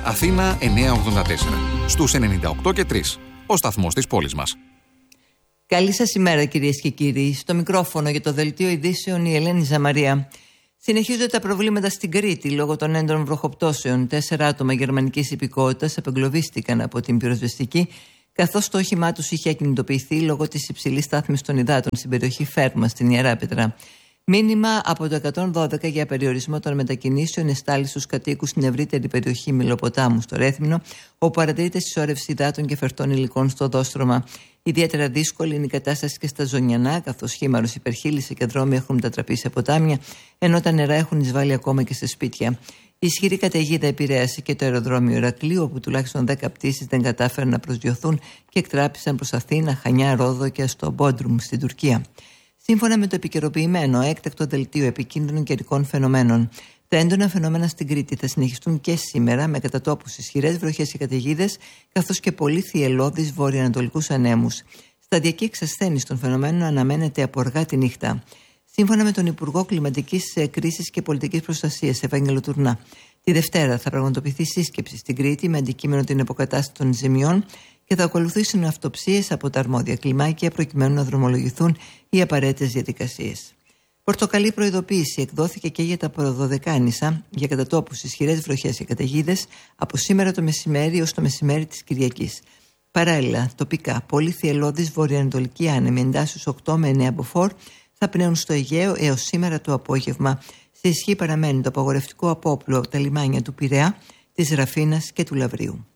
Αθήνα 984. Στους 98 και 3. Ο σταθμός της πόλης μας. Καλή σας ημέρα, κυρίες και κύριοι. Στο μικρόφωνο για το δελτίο ειδήσεων η Ελένη Ζαμαρία. Συνεχίζονται τα προβλήματα στην Κρήτη λόγω των έντονων βροχοπτώσεων. 4 άτομα γερμανικής υπηκότητας απεγκλωβίστηκαν από την πυροσβεστική, καθώς το όχημά τους είχε ακινητοποιηθεί λόγω της υψηλής στάθμης των υδάτων στην περιοχή Φέρμα, στην Ιεράπετρα. Μήνυμα από το 112 για περιορισμό των μετακινήσεων εστάλει στους κατοίκους στην ευρύτερη περιοχή Μηλοποτάμου στο Ρέθυμνο, όπου παρατηρείται συσσόρευση υδάτων και φερτών υλικών στο οδόστρωμα. Ιδιαίτερα δύσκολη είναι η κατάσταση και στα Ζωνιανά, καθώς χήμαρος, υπερχείλιση και δρόμοι έχουν μετατραπεί σε ποτάμια, ενώ τα νερά έχουν εισβάλει ακόμα και σε σπίτια. Η ισχυρή καταιγίδα επηρέασε και το αεροδρόμιο Ηρακλείου, όπου τουλάχιστον 10 πτήσεις δεν κατάφεραν να προσδιοθούν και εκτράπησαν προς Αθήνα, Χανιά, Ρόδο και στο Μπόντρουμ στην Τουρκία. Σύμφωνα με το επικαιροποιημένο έκτακτο δελτίο επικίνδυνων καιρικών φαινομένων, τα έντονα φαινόμενα στην Κρήτη θα συνεχιστούν και σήμερα με κατά τόπους ισχυρές βροχές και καταιγίδες, καθώς και πολύ θυελλώδεις βορειοανατολικούς ανέμους. Σταδιακή εξασθένιση των φαινομένων αναμένεται από αργά τη νύχτα. Σύμφωνα με τον Υπουργό Κλιματικής Κρίσης και Πολιτικής Προστασίας, Ευάγγελο Τουρνά, τη Δευτέρα θα πραγματοποιηθεί σύσκεψη στην Κρήτη με αντικείμενο την αποκατάσταση των ζημιών και θα ακολουθήσουν αυτοψίες από τα αρμόδια κλιμάκια προκειμένου να δρομολογηθούν οι απαραίτητες διαδικασίες. Πορτοκαλί προειδοποίηση εκδόθηκε και για τα Προδωδεκάνησα για κατά τόπους ισχυρές βροχές και καταιγίδες από σήμερα το μεσημέρι ως το μεσημέρι της Κυριακής. Παράλληλα, τοπικά πολύ θυελλώδεις βορειοανατολικοί άνεμοι εντάσσεως 8 με 9 μποφόρ θα πνέουν στο Αιγαίο έως σήμερα το απόγευμα. Σε ισχύ παραμένει το απαγορευτικό απόπλου από τα λιμάνια του Πειραιά, της Ραφίνας και του Λαβρίου.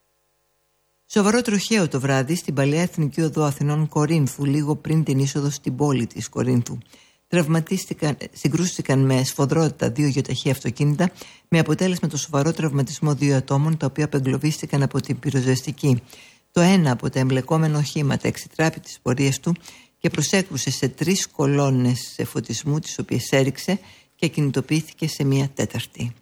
Σοβαρό τροχαίο το βράδυ στην παλαιά Εθνική Οδό Αθηνών Κορίνθου, λίγο πριν την είσοδο στην πόλη της Κορίνθου. Συγκρούστηκαν με σφοδρότητα 2 γεωταχή αυτοκίνητα, με αποτέλεσμα το σοβαρό τραυματισμό 2 ατόμων, τα οποία απεγκλωβίστηκαν από την πυροσβεστική. Το ένα από τα εμπλεκόμενα οχήματα εξιτράπη τις πορείες του και προσέκρουσε σε 3 κολόνες φωτισμού, τις οποίες έριξε και κινητοποιήθηκε σε μια τέταρτη.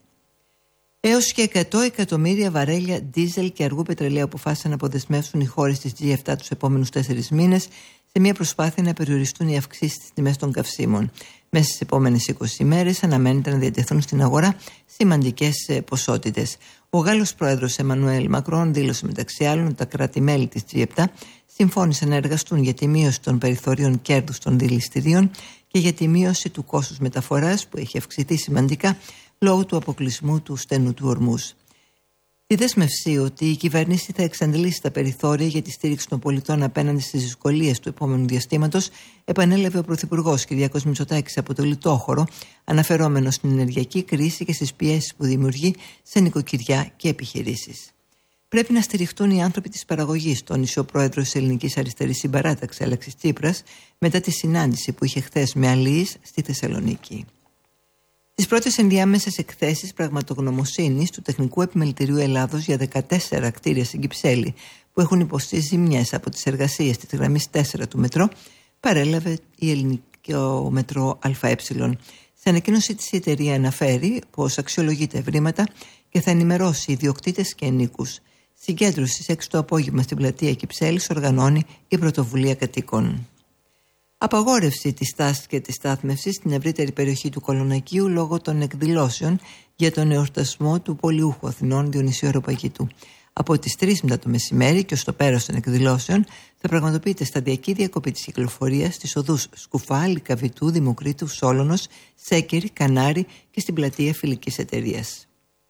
Έως και 100 εκατομμύρια βαρέλια ντίζελ και αργού πετρελαίου αποφάσισαν να αποδεσμεύσουν οι χώρες της G7 τους επόμενους 4 μήνες, σε μια προσπάθεια να περιοριστούν οι αυξήσεις στις τιμές των καυσίμων. Μέσα στις επόμενες 20 ημέρες αναμένεται να διατεθούν στην αγορά σημαντικές ποσότητες. Ο Γάλλος πρόεδρος Εμμανουέλ Μακρόν δήλωσε μεταξύ άλλων ότι τα κράτη-μέλη της G7 συμφώνησαν να εργαστούν για τη μείωση των περιθωρίων κέρδους των δηληστηρίων και για τη μείωση του κόστους μεταφοράς, που έχει αυξηθεί σημαντικά λόγω του αποκλεισμού του στενού του Ορμούζ. Τη δέσμευση ότι η κυβέρνηση θα εξαντλήσει τα περιθώρια για τη στήριξη των πολιτών απέναντι στις δυσκολίες του επόμενου διαστήματος επανέλαβε ο Πρωθυπουργός Κυριάκος Μητσοτάκης από το Λιτόχωρο, αναφερόμενος στην ενεργειακή κρίση και στις πιέσεις που δημιουργεί σε νοικοκυριά και επιχειρήσεις. Πρέπει να στηριχτούν οι άνθρωποι της παραγωγής, τόνισε ο πρόεδρος της Ελληνικής Αριστερής Συμπαράταξης Αλέξης Τσίπρας μετά τη συνάντηση που είχε χθες με αλλοίς στη Θεσσαλονίκη. Τις πρώτες ενδιάμεσες εκθέσεις πραγματογνωμοσύνης του Τεχνικού Επιμελητηρίου Ελλάδος για 14 κτίρια στην Κυψέλη που έχουν υποστεί ζημιές από τις εργασίες της γραμμής 4 του μετρό παρέλαβε η Ελληνική Μετρό ΑΕ. Σε ανακοίνωσή της η εταιρεία αναφέρει πως αξιολογεί τα ευρήματα και θα ενημερώσει ιδιοκτήτες και ενίκους. Συγκέντρωση στις 6 το απόγευμα στην πλατεία Κυψέλης οργανώνει η Πρωτοβουλία Κατοίκων. Απαγόρευση της στάσης και της στάθμευσης στην ευρύτερη περιοχή του Κολονακίου λόγω των εκδηλώσεων για τον εορτασμό του Πολιούχου Αθηνών Διονυσίου Αεροπαγήτου. Από τις 3 μετά το μεσημέρι και ως το πέρας των εκδηλώσεων θα πραγματοποιείται σταδιακή διακοπή της κυκλοφορίας στις οδούς Σκουφά, Λυκαβητού, Δημοκρίτου, Σόλωνος, Σέκερη, Κανάρη και στην πλατεία Φιλικής Εταιρείας.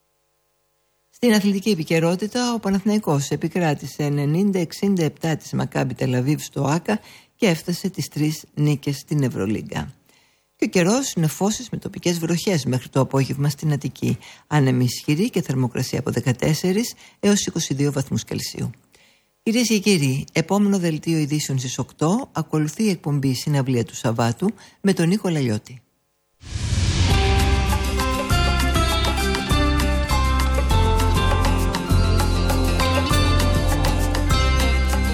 Στην αθλητική επικαιρότητα, ο Παναθηναϊκός επικράτησε 90-67 της Μακάμπι Τελαβίβ στο ΆΚΑ και έφτασε τις 3 νίκες στην Ευρωλίγκα. Και ο καιρός νεφώσεις με τοπικές βροχές μέχρι το απόγευμα στην Αττική. Άνεμη ισχυρή και θερμοκρασία από 14 έως 22 βαθμούς Κελσίου. Κυρίες και κύριοι, επόμενο δελτίο ειδήσεων στις 8 ακολουθεί η εκπομπή Συναυλία του Σαββάτου με τον Νίκο Λαλιώτη.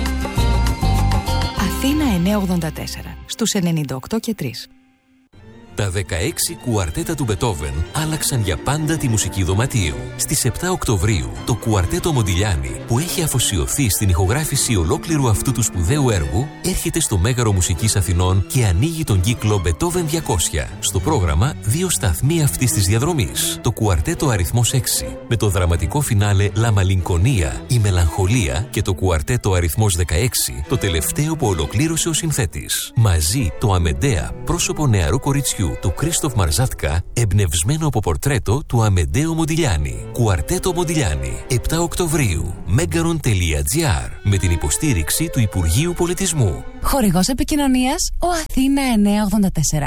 Αθήνα 984 στους 98 και 3. Τα 16 κουαρτέτα του Μπετόβεν άλλαξαν για πάντα τη μουσική δωματίου. Στις 7 Οκτωβρίου, το κουαρτέτο Μοντιλιάνι, που έχει αφοσιωθεί στην ηχογράφηση ολόκληρου αυτού του σπουδαίου έργου, έρχεται στο Μέγαρο Μουσικής Αθηνών και ανοίγει τον κύκλο Μπετόβεν 200. Στο πρόγραμμα, 2 σταθμοί αυτής της διαδρομής. Το κουαρτέτο αριθμός 6, με το δραματικό φινάλε La Malinconia, η Μελαγχολία, και το κουαρτέτο αριθμός 16, το τελευταίο που ολοκλήρωσε ο συνθέτης. Μαζί, το Αμεντέα, πρόσωπο νεαρού κοριτσιού του Κρίστοφ Μαρζάτκα, εμπνευσμένο από πορτρέτο του Αμεντέο Μοντιλιάνι. Κουαρτέτο Μοντιλιάνι, 7 Οκτωβρίου, megaron.gr, με την υποστήριξη του Υπουργείου Πολιτισμού. Χορηγός επικοινωνίας, ο Αθήνα 984.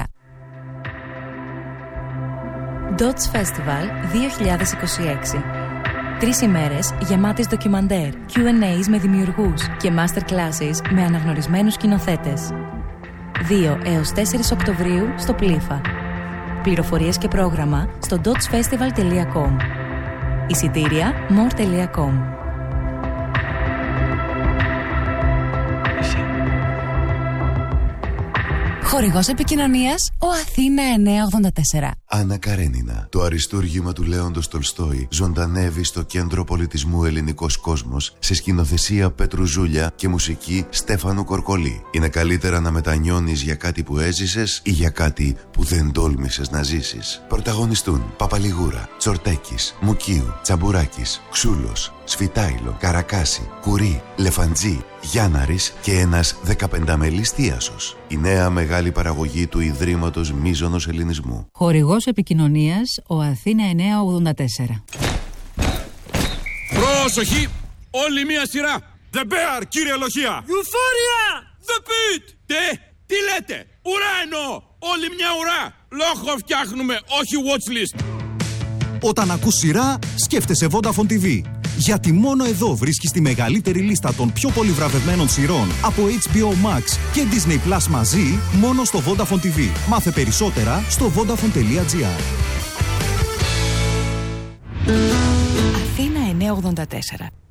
Dots Festival 2026. 3 ημέρες γεμάτες ντοκιμαντέρ, Q&As με δημιουργούς και masterclasses με αναγνωρισμένους σκηνοθέτες. 2 έως 4 Οκτωβρίου στο Πλήφα. Πληροφορίες και πρόγραμμα στο dotsfestival.com. Εισιτήρια more.com. Χορηγός επικοινωνίας, ο Αθήνα 984. Άννα Καρένινα. Το αριστούργημα του Λέοντος Τολστόη ζωντανεύει στο Κέντρο Πολιτισμού Ελληνικός Κόσμος σε σκηνοθεσία Πέτρου Ζούλια και μουσική Στέφανου Κορκολή. Είναι καλύτερα να μετανιώνεις για κάτι που έζησες ή για κάτι που δεν τόλμησες να ζήσεις. Πρωταγωνιστούν Παπαλιγούρα, Τσορτέκης, Μουκίου, Τσαμπουράκης, Ξούλος, Σφιτάιλο, Καρακάση, Κουρί, Λεφαντζή, Γιάνναρης και ένας 15μελής θίασος. Η νέα μεγάλη παραγωγή του Ιδρύματος Μίζωνος Ελληνισμού. Χορηγός επικοινωνίας, ο Αθήνα 984. Πρόσοχη! Όλη μία σειρά! The Bear, κύριε Λοχεία! Euphoria! The Pit! Τι λέτε? Ουρά εννοώ! Όλη μια ουρά! Λόγο φτιάχνουμε, όχι watchlist! Όταν ακούς σειρά, σκέφτεσαι Vodafone TV. Γιατί μόνο εδώ βρίσκεις τη μεγαλύτερη λίστα των πιο πολύ βραβευμένων σειρών από HBO Max και Disney Plus μαζί, μόνο στο Vodafone TV. Μάθε περισσότερα στο vodafone.gr. Αθήνα 984.